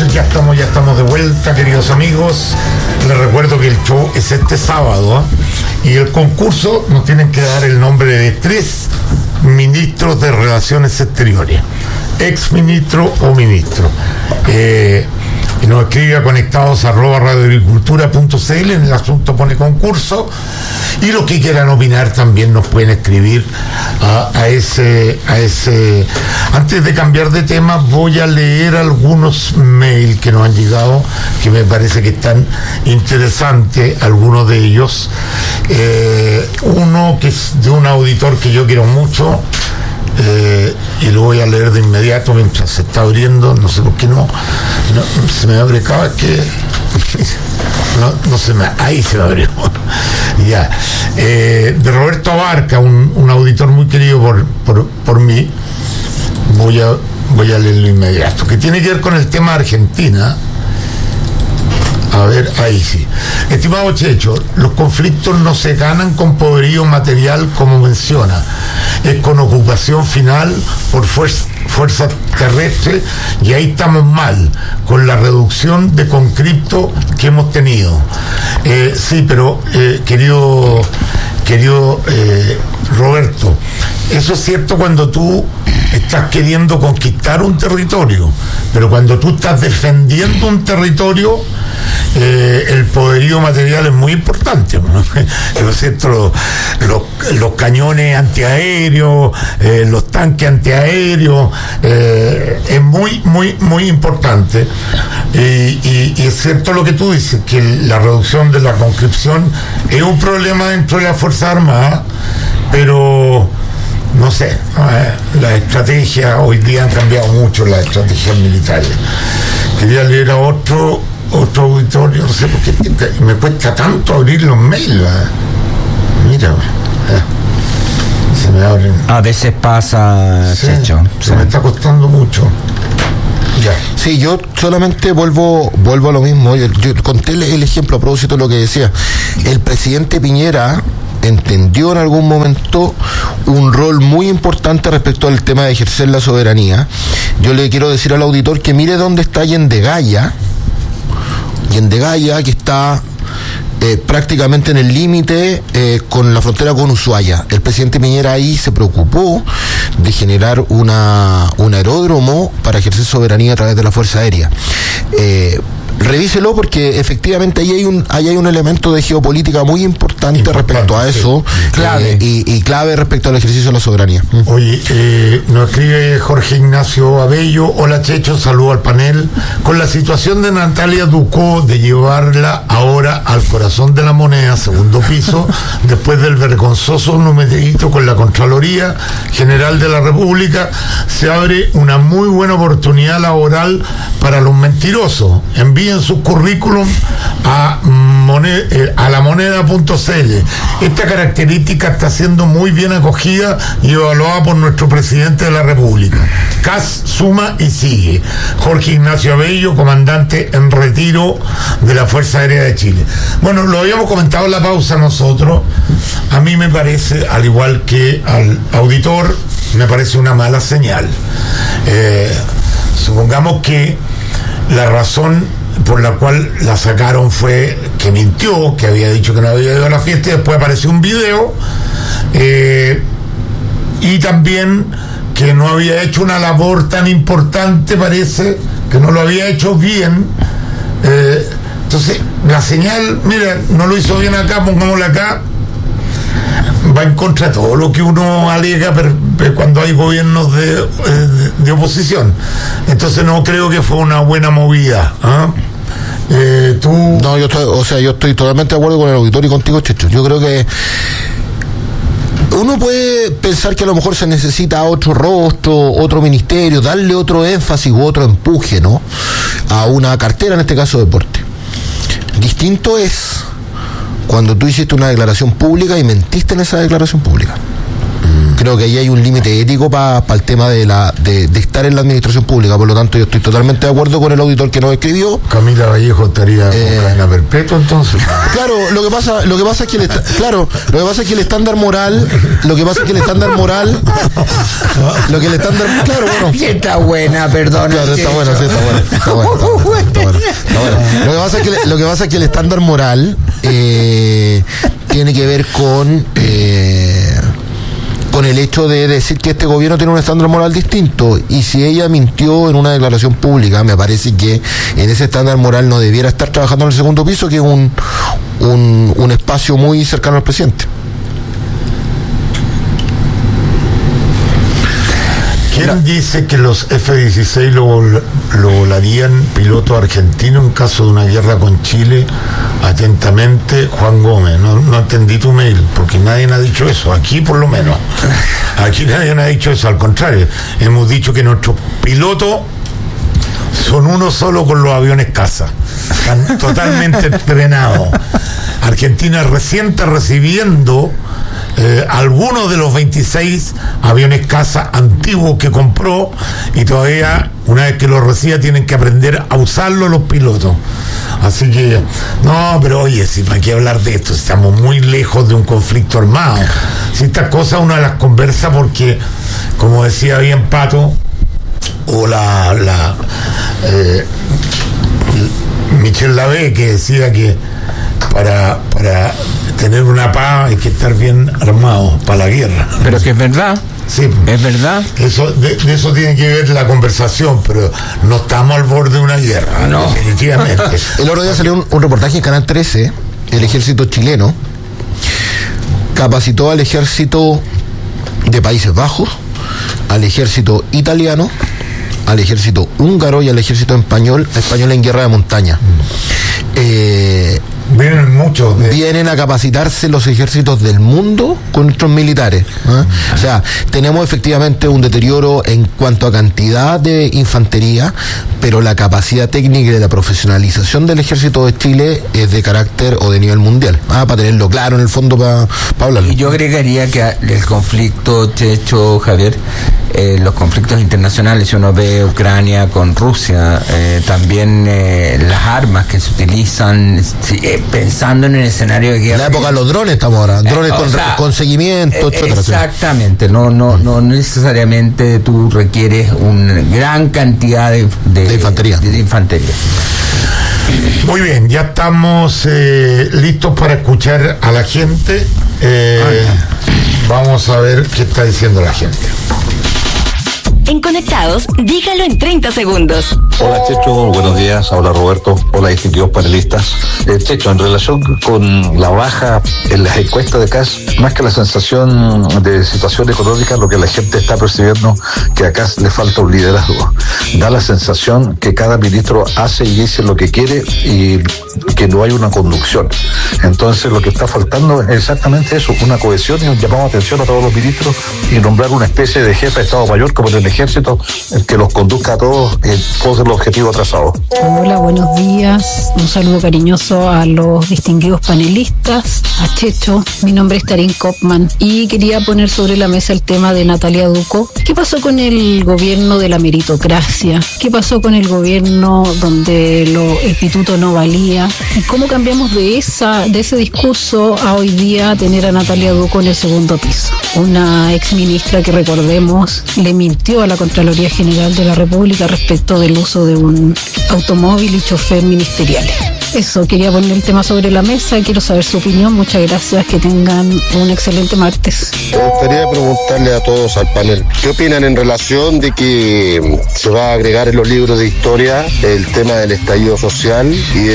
Entonces ya estamos de vuelta, queridos amigos. Les recuerdo que el show es este sábado, y el concurso nos tienen que dar el nombre de 3 ministros de Relaciones Exteriores, ex ministro o ministro. Y nos escribe a conectados@radioagricultura.cl. En el asunto pone concurso, y los que quieran opinar también nos pueden escribir a ese. Antes de cambiar de tema, voy a leer algunos mails que nos han llegado, que me parece que están interesantes, algunos de ellos. Uno que es de un auditor que yo quiero mucho, y lo voy a leer de inmediato mientras se está abriendo. No sé por qué no se me abre cada vez que no se me, ahí se me abrió. Ya, de Roberto Abarca, un auditor muy querido por mí. Voy a leerlo inmediato, que tiene que ver con el tema de Argentina. A ver, ahí sí. Estimado Checho, los conflictos no se ganan con poderío material, como menciona. Es con ocupación final por fuerza terrestre, y ahí estamos mal, con la reducción de conscriptos que hemos tenido. Sí, pero querido Roberto, eso es cierto cuando tú estás queriendo conquistar un territorio, pero cuando tú estás defendiendo un territorio, el poderío material es muy importante, ¿no? Es cierto, los cañones antiaéreos, los tanques antiaéreos, es muy importante. Y es cierto lo que tú dices, que la reducción de la conscripción es un problema dentro de las Fuerzas Armadas, pero no sé, las estrategias hoy día han cambiado mucho, las estrategias militares. Quería leer a otro auditorio, no sé por qué me cuesta tanto abrir los mails, mira, se me abren. A veces pasa, sí, Checho. Se me está costando mucho. Ya. Sí, yo solamente vuelvo a lo mismo. Yo conté el ejemplo a propósito de lo que decía. El presidente Piñera entendió en algún momento un rol muy importante respecto al tema de ejercer la soberanía. Yo le quiero decir al auditor que mire dónde está Yendegaya, que está prácticamente en el límite con la frontera con Ushuaia. El presidente Piñera ahí se preocupó de generar un aeródromo para ejercer soberanía a través de la Fuerza Aérea. Revíselo, porque efectivamente ahí hay un elemento de geopolítica muy importante respecto a eso, sí. Clave. Y clave respecto al ejercicio de la soberanía. Oye, nos escribe Jorge Ignacio Abello: hola Checho, saludo al panel. Con la situación de Natalia Ducó de llevarla ahora al corazón de la moneda, segundo piso, después del vergonzoso numerito con la Contraloría General de la República, se abre una muy buena oportunidad laboral para los mentirosos. Envíen sus currículum a la moneda.cl. Esta característica está siendo muy bien acogida y evaluada por nuestro presidente de la República. CAS suma y sigue. Jorge Ignacio Abello, comandante en retiro de la Fuerza Aérea de Chile. Bueno, lo habíamos comentado en la pausa nosotros. A mí me parece, al igual que al auditor, me parece una mala señal. Supongamos que la razón por la cual la sacaron fue que mintió, que había dicho que no había ido a la fiesta, y después apareció un video, y también que no había hecho una labor tan importante, parece que no lo había hecho bien. Entonces la señal, mira, no lo hizo bien acá, pongámosla acá, va en contra de todo lo que uno alega cuando hay gobiernos de oposición. Entonces no creo que fue una buena movida. ¿Tú? No, yo estoy totalmente de acuerdo con el auditor y contigo, Checho. Yo creo que uno puede pensar que a lo mejor se necesita otro rostro, otro ministerio, darle otro énfasis u otro empuje, ¿no?, a una cartera, en este caso deporte. Distinto es cuando tú hiciste una declaración pública y mentiste en esa declaración pública. Creo que ahí hay un límite ético para el tema de estar en la administración pública. Por lo tanto, yo estoy totalmente de acuerdo con el auditor que nos escribió. Camila Vallejo estaría con cadena perpetua, entonces. Claro, lo que pasa es que el estándar moral, claro, bueno. Sí está buena, perdón. Claro, está buena. que pasa es que el estándar moral tiene que ver con el hecho de decir que este gobierno tiene un estándar moral distinto, y si ella mintió en una declaración pública, me parece que en ese estándar moral no debiera estar trabajando en el segundo piso, que es un espacio muy cercano al presidente. ¿Quién dice que los F-16 lo volarían pilotos argentinos en caso de una guerra con Chile? Atentamente, Juan Gómez. No entendí tu mail, porque nadie ha dicho eso, aquí por lo menos. Aquí nadie ha dicho eso, al contrario. Hemos dicho que nuestros pilotos son uno solo con los aviones caza. Están totalmente entrenados. Argentina recién está recibiendo algunos de los 26 aviones caza antiguos que compró, y todavía una vez que los reciba tienen que aprender a usarlos los pilotos. Así que no, pero oye, si para qué hablar de esto, estamos muy lejos de un conflicto armado. Si estas cosas uno las conversa porque, como decía bien Pato, o Michel Lavé, que decía que para tener una paz hay que estar bien armado para la guerra. Pero que es verdad. Sí, es verdad. Eso, de eso tiene que ver la conversación, pero no estamos al borde de una guerra, no, definitivamente. El otro día salió un reportaje en Canal 13, el ejército chileno capacitó al ejército de Países Bajos, al ejército italiano, al ejército húngaro y al ejército español en guerra de montaña. Vienen a capacitarse los ejércitos del mundo con nuestros militares, ¿eh? O sea, tenemos efectivamente un deterioro en cuanto a cantidad de infantería, pero la capacidad técnica y la profesionalización del ejército de Chile es de carácter o de nivel mundial, para tenerlo claro en el fondo, para hablarlo. Y yo agregaría que el conflicto, Checho, Javier, los conflictos internacionales, si uno ve Ucrania con Rusia, también las armas que se utilizan, pensando en el escenario de guerra. En la época de los drones estamos ahora, drones con seguimiento, etcétera. Exactamente, no necesariamente tú requieres una gran cantidad de infantería. Muy bien, ya estamos listos para escuchar a la gente. Vamos a ver qué está diciendo la gente. En Conectados, dígalo en 30 segundos. Hola Checho, buenos días, habla Roberto. Hola distinguidos panelistas. Checho, en relación con la baja en las encuestas de CAS, más que la sensación de situación económica, lo que la gente está percibiendo que a CAS le falta un liderazgo. Da la sensación que cada ministro hace y dice lo que quiere y que no hay una conducción. Entonces lo que está faltando es exactamente eso, una cohesión y un llamado de atención a todos los ministros y nombrar una especie de jefe de Estado Mayor como en el ejército, que los conduzca a todos en pos del objetivo trazado. Hola, buenos días. Un saludo cariñoso a los distinguidos panelistas, a Checho. Mi nombre es Karin Kopman y quería poner sobre la mesa el tema de Natalia Ducó. ¿Qué pasó con el gobierno de la meritocracia? ¿Qué pasó con el gobierno donde el pituto no valía? ¿Cómo cambiamos de ese discurso a hoy día tener a Natalia Ducó en el segundo piso? Una exministra que, recordemos, le mintió a la Contraloría General de la República respecto del uso de un automóvil y chofer ministeriales. Eso, quería poner el tema sobre la mesa, quiero saber su opinión. Muchas gracias, que tengan un excelente martes. Me gustaría preguntarle a todos al panel, ¿qué opinan en relación de que se va a agregar en los libros de historia el tema del estallido social y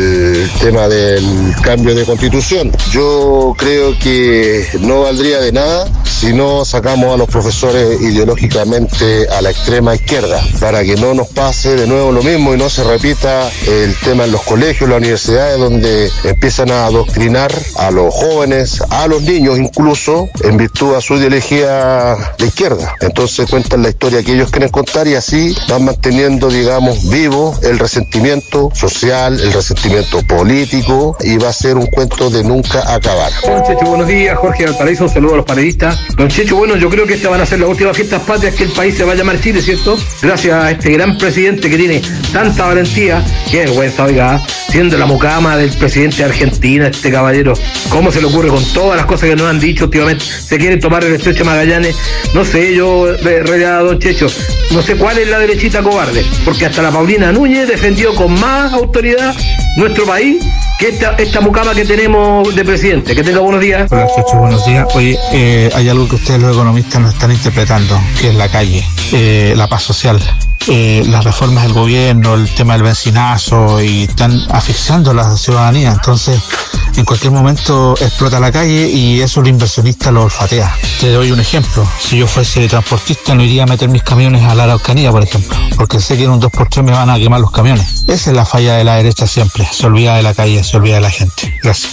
el tema del cambio de constitución? Yo creo que no valdría de nada si no sacamos a los profesores ideológicamente a la extrema izquierda, para que no nos pase de nuevo lo mismo y no se repita el tema en los colegios, las universidades, donde empiezan a adoctrinar a los jóvenes, a los niños incluso, en virtud a su ideología de izquierda. Entonces cuentan la historia que ellos quieren contar y así van manteniendo, digamos, vivo el resentimiento social, el resentimiento político, y va a ser un cuento de nunca acabar. Don Checho, buenos días. Jorge Valparaíso, un saludo a los panelistas. Don Checho, bueno, yo creo que estas van a ser las últimas fiestas patrias que el país se va a llamar Chile, ¿cierto? Gracias a este gran presidente que tiene tanta valentía Qué vergüenza, oiga, siendo la mucama del presidente de Argentina, este caballero, ¿cómo se le ocurre con todas las cosas que nos han dicho últimamente? Se quieren tomar el estrecho de Magallanes, no sé, yo, en realidad, don Checho, no sé cuál es la derechita cobarde, porque hasta la Paulina Núñez defendió con más autoridad nuestro país que esta mucama que tenemos de presidente. Que tenga buenos días. Hola, Checho, buenos días. Oye, hay algo que ustedes los economistas no están interpretando, que es la calle, la paz social. Las reformas del gobierno, el tema del benzinazo, y están asfixiando a la ciudadanía. Entonces, en cualquier momento explota la calle y eso el inversionista lo olfatea. Te doy un ejemplo. Si yo fuese transportista, no iría a meter mis camiones a la Araucanía, por ejemplo, porque sé que en un 2x3 me van a quemar los camiones. Esa es la falla de la derecha siempre. Se olvida de la calle, se olvida de la gente. Gracias.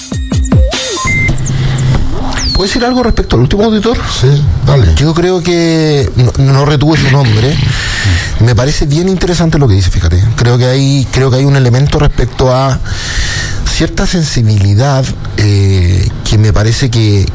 ¿Puedo decir algo respecto al último auditor? Sí, dale. Yo creo que no retuve su nombre. Me parece bien interesante lo que dice, fíjate. Creo que hay un elemento respecto a cierta sensibilidad que me parece que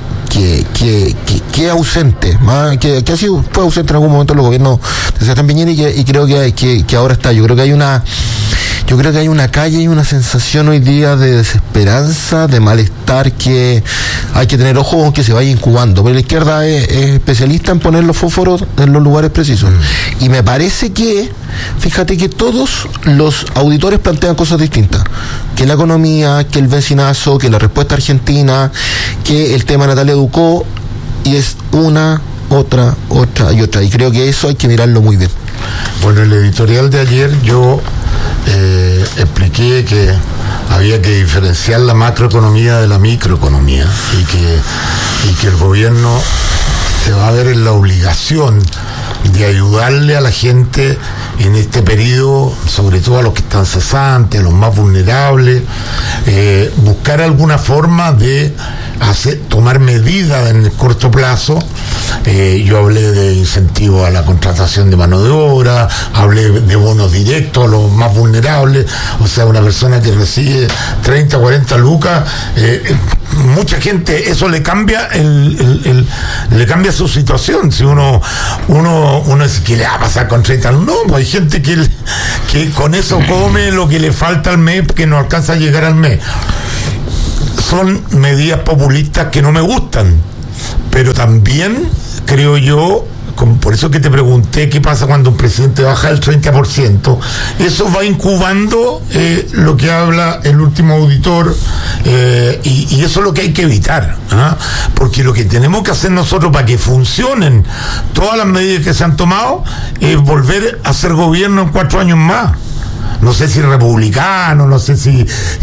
es ausente, que fue ausente en algún momento en los gobiernos de Sebastián Piñera y creo que ahora está. Yo creo que hay una calle y una sensación hoy día de desesperanza, de malestar, que hay que tener ojo con que se vaya incubando. Pero la izquierda es especialista en poner los fósforos en los lugares precisos. Y me parece que, fíjate que todos los auditores plantean cosas distintas. Que la economía, que el vecinazo, que la respuesta argentina, que el tema Natalia Ducó, y es una, otra y otra. Y creo que eso hay que mirarlo muy bien. Bueno, el editorial de ayer yo expliqué que había que diferenciar la macroeconomía de la microeconomía y que el gobierno se va a ver en la obligación de ayudarle a la gente en este periodo, sobre todo a los que están cesantes, a los más vulnerables, buscar alguna forma de tomar medidas en el corto plazo. Yo hablé de incentivo a la contratación de mano de obra, hablé de bonos directos a los más vulnerables, o sea, una persona que recibe 30, 40 lucas, mucha gente, eso le cambia le cambia su situación. Si uno dice, ¿qué le va a pasar con 30? No, pues hay gente que con eso come lo que le falta al mes, que no alcanza a llegar al mes. Son medidas populistas que no me gustan, pero también creo yo, por eso que te pregunté qué pasa cuando un presidente baja el 30%, eso va incubando lo que habla el último auditor, y eso es lo que hay que evitar, porque lo que tenemos que hacer nosotros para que funcionen todas las medidas que se han tomado es volver a hacer gobierno en 4 años más. No sé si republicano, no sé si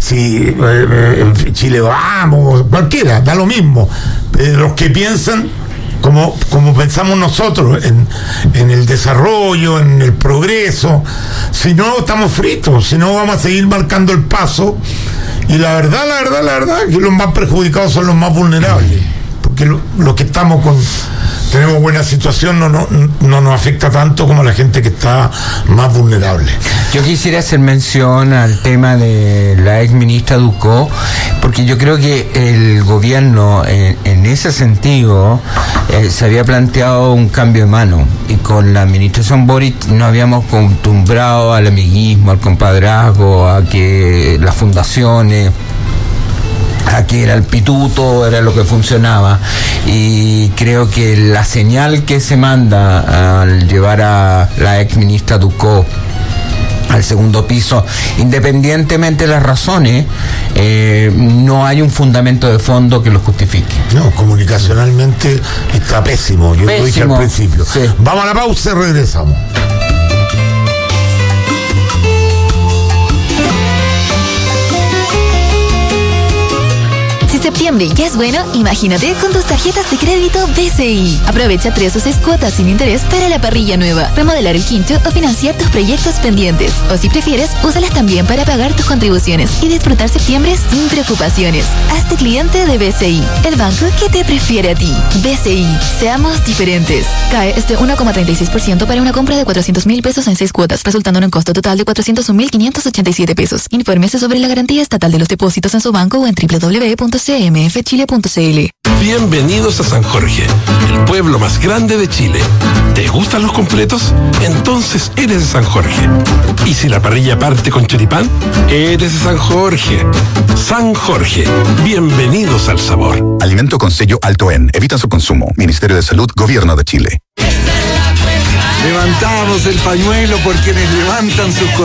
Chile Vamos, cualquiera, da lo mismo. Los que piensan como pensamos nosotros en el desarrollo, en el progreso. Si no, estamos fritos, si no vamos a seguir marcando el paso. Y la verdad, que los más perjudicados son los más vulnerables, porque los que tenemos buena situación no nos afecta tanto como la gente que está más vulnerable. Yo quisiera hacer mención al tema de la ex ministra Ducó, porque yo creo que el gobierno en ese sentido se había planteado un cambio de mano, y con la administración Boric nos habíamos acostumbrado al amiguismo, al compadrazgo, a que las fundaciones, aquí era el pituto, era lo que funcionaba, y creo que la señal que se manda al llevar a la ex ministra Ducó al segundo piso, independientemente de las razones, no hay un fundamento de fondo que lo justifique. No, comunicacionalmente está pésimo, yo lo dije al principio. Sí. Vamos a la pausa y regresamos. Septiembre ya es bueno, imagínate con tus tarjetas de crédito BCI. Aprovecha 3 o 6 cuotas sin interés para la parrilla nueva, remodelar el quincho o financiar tus proyectos pendientes. O si prefieres, úsalas también para pagar tus contribuciones y disfrutar septiembre sin preocupaciones. Hazte cliente de BCI, el banco que te prefiere a ti. BCI, seamos diferentes. CAE es de 1,36% para una compra de 400,000 pesos en 6 cuotas, resultando en un costo total de 401,587 pesos. Infórmese sobre la garantía estatal de los depósitos en su banco o en www.cmf.cl. nfchile.cl. Bienvenidos a San Jorge, el pueblo más grande de Chile. ¿Te gustan los completos? Entonces eres de San Jorge. ¿Y si la parrilla parte con choripán? Eres de San Jorge. San Jorge, bienvenidos al sabor. Alimento con sello Alto En. Evita su consumo. Ministerio de Salud, Gobierno de Chile. Levantamos el pañuelo por quienes levantan sus